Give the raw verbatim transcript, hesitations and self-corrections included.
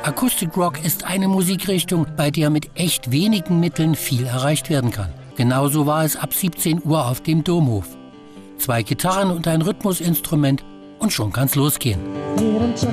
Acoustic Rock ist eine Musikrichtung, bei der mit echt wenigen Mitteln viel erreicht werden kann. Genauso war es ab siebzehn Uhr auf dem Domhof. Zwei Gitarren und ein Rhythmusinstrument und schon kann's losgehen.